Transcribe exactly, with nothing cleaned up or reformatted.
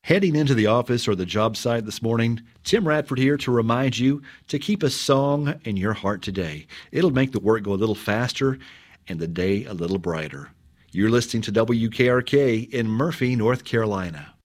Heading into the office or the job site this morning, Tim Radford here to remind you to keep a song in your heart today. It'll make the work go a little faster and the day a little brighter. You're listening to W K R K in Murphy, North Carolina.